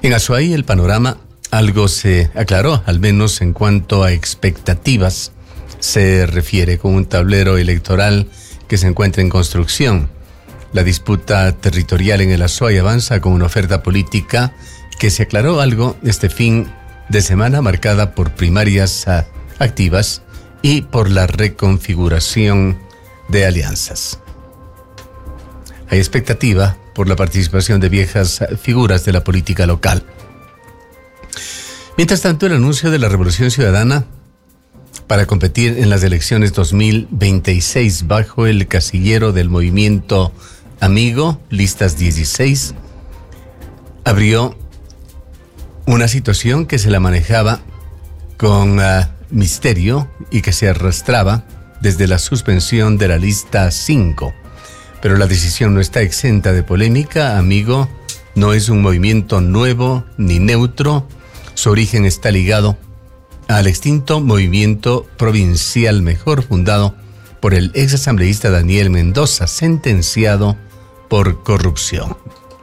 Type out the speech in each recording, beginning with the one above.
En Azuay el panorama algo se aclaró, al menos en cuanto a expectativas se refiere, con un tablero electoral que se encuentra en construcción. La disputa territorial en el Azuay avanza con una oferta política que se aclaró algo este fin de semana, marcada por primarias activas y por la reconfiguración de alianzas. Hay expectativa por la participación de viejas figuras de la política local. Mientras tanto, el anuncio de la Revolución Ciudadana para competir en las elecciones 2026 bajo el casillero del movimiento Amigo, listas 16, abrió una situación que se la manejaba con misterio y que se arrastraba desde la suspensión de la lista 5. Pero la decisión no está exenta de polémica. Amigo no es un movimiento nuevo ni neutro. Su origen está ligado al extinto movimiento provincial Mejor, fundado por el ex asambleísta Daniel Mendoza, sentenciado por corrupción.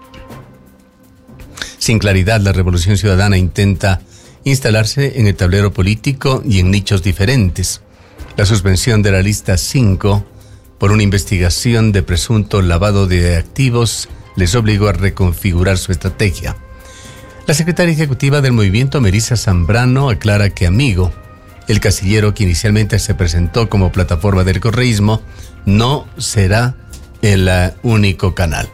Sin claridad, la Revolución Ciudadana intenta instalarse en el tablero político y en nichos diferentes. La suspensión de la lista 5 por una investigación de presunto lavado de activos les obligó a reconfigurar su estrategia. La secretaria ejecutiva del movimiento, Melissa Zambrano, aclara que Amigo, el casillero que inicialmente se presentó como plataforma del correísmo, no será el único canal.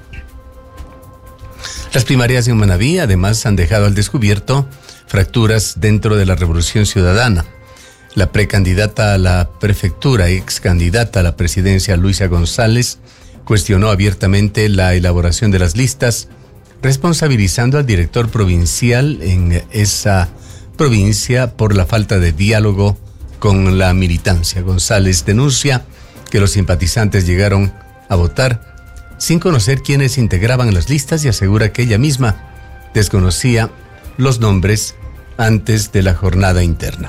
Las primarias en Manabí además han dejado al descubierto fracturas dentro de la Revolución Ciudadana. La precandidata a la prefectura, ex candidata a la presidencia, Luisa González, cuestionó abiertamente la elaboración de las listas, responsabilizando al director provincial en esa provincia por la falta de diálogo con la militancia. González denuncia que los simpatizantes llegaron a votar sin conocer quiénes integraban las listas y asegura que ella misma desconocía los nombres antes de la jornada interna.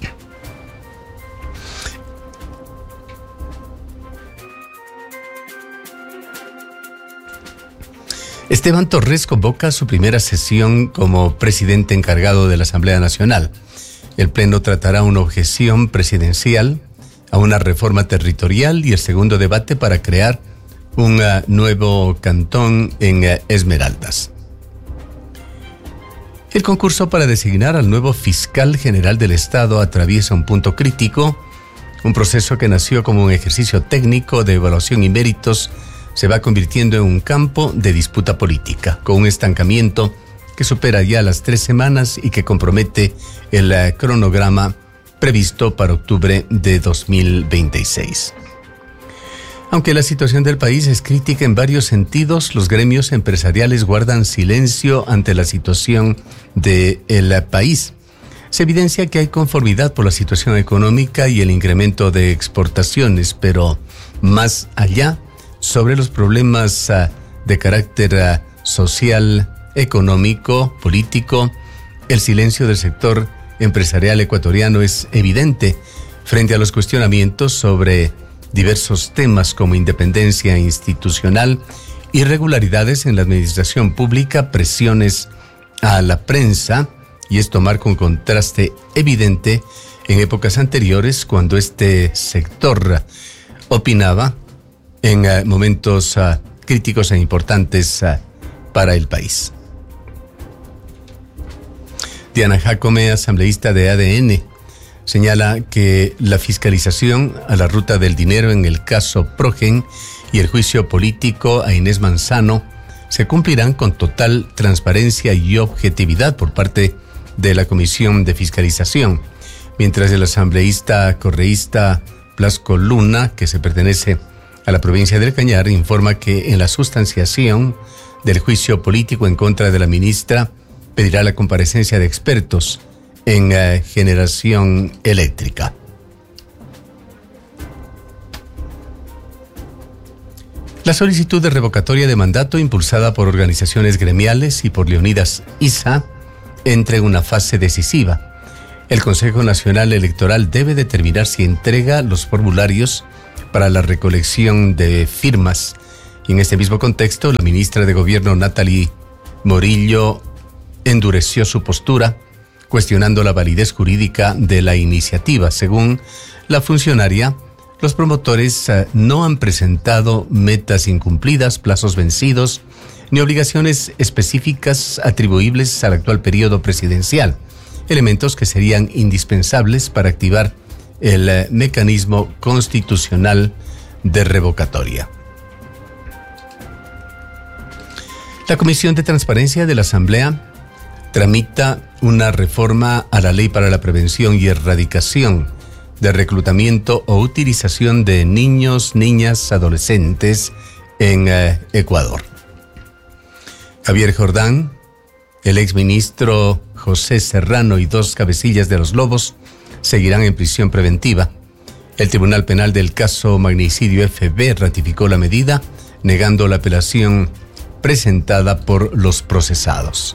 Esteban Torres convoca su primera sesión como presidente encargado de la Asamblea Nacional. El Pleno tratará una objeción presidencial a una reforma territorial y el segundo debate para crear un nuevo cantón en Esmeraldas. El concurso para designar al nuevo fiscal general del Estado atraviesa un punto crítico. Un proceso que nació como un ejercicio técnico de evaluación y méritos se va convirtiendo en un campo de disputa política, con un estancamiento que supera ya las 3 semanas y que compromete el cronograma previsto para octubre de 2026. Aunque la situación del país es crítica en varios sentidos, los gremios empresariales guardan silencio ante la situación del país. Se evidencia que hay conformidad por la situación económica y el incremento de exportaciones, pero más allá, sobre los problemas de carácter social, económico, político, el silencio del sector empresarial ecuatoriano es evidente frente a los cuestionamientos sobre diversos temas como independencia institucional, irregularidades en la administración pública, presiones a la prensa, y esto marca un contraste evidente en épocas anteriores cuando este sector opinaba en momentos críticos e importantes para el país. Diana Jacome, asambleísta de ADN, señala que la fiscalización a la ruta del dinero en el caso Progen y el juicio político a Inés Manzano se cumplirán con total transparencia y objetividad por parte de la Comisión de Fiscalización, mientras el asambleísta correísta Blasco Luna, que se pertenece a la provincia del Cañar, informa que en la sustanciación del juicio político en contra de la ministra pedirá la comparecencia de expertos en generación eléctrica. La solicitud de revocatoria de mandato impulsada por organizaciones gremiales y por Leonidas Issa entra en una fase decisiva. El Consejo Nacional Electoral debe determinar si entrega los formularios para la recolección de firmas. Y en este mismo contexto, la ministra de Gobierno, Natalie Morillo endureció su postura, cuestionando la validez jurídica de la iniciativa. Según la funcionaria, los promotores no han presentado metas incumplidas, plazos vencidos, ni obligaciones específicas atribuibles al actual periodo presidencial, elementos que serían indispensables para activar el mecanismo constitucional de revocatoria. La Comisión de Transparencia de la Asamblea tramita una reforma a la Ley para la Prevención y Erradicación de Reclutamiento o Utilización de Niños, Niñas, Adolescentes en Ecuador. Javier Jordán, el exministro José Serrano y 2 cabecillas de los Lobos seguirán en prisión preventiva. El Tribunal Penal del caso Magnicidio FB ratificó la medida, negando la apelación presentada por los procesados.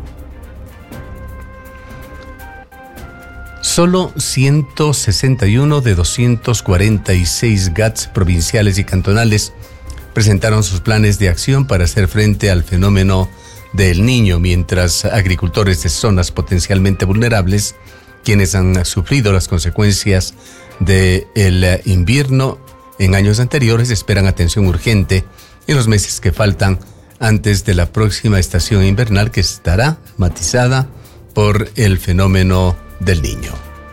Solo 161 de 246 GATS provinciales y cantonales presentaron sus planes de acción para hacer frente al fenómeno del Niño, mientras agricultores de zonas potencialmente vulnerables, quienes han sufrido las consecuencias del invierno en años anteriores, esperan atención urgente en los meses que faltan antes de la próxima estación invernal, que estará matizada por el fenómeno del Niño.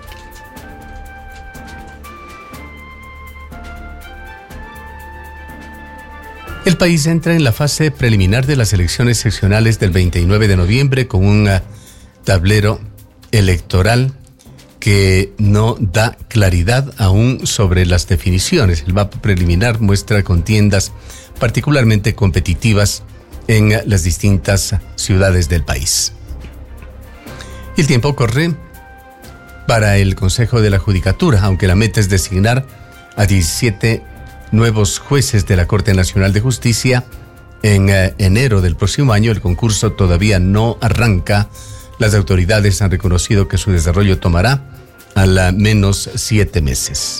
El país entra en la fase preliminar de las elecciones seccionales del 29 de noviembre con un tablero electoral que no da claridad aún sobre las definiciones. El mapa preliminar muestra contiendas particularmente competitivas en las distintas ciudades del país. Y el tiempo corre para el Consejo de la Judicatura, aunque la meta es designar a 17 nuevos jueces de la Corte Nacional de Justicia en enero del próximo año. El concurso todavía no arranca. Las autoridades han reconocido que su desarrollo tomará al menos 7 meses.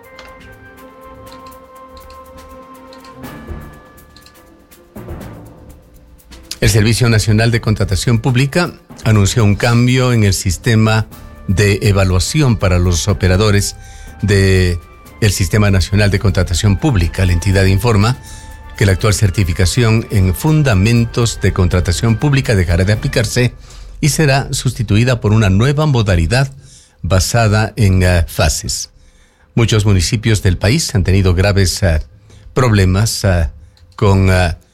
El Servicio Nacional de Contratación Pública anunció un cambio en el sistema de evaluación para los operadores del Sistema Nacional de Contratación Pública. La entidad informa que la actual certificación en fundamentos de contratación pública dejará de aplicarse y será sustituida por una nueva modalidad basada en fases. Muchos municipios del país han tenido graves problemas con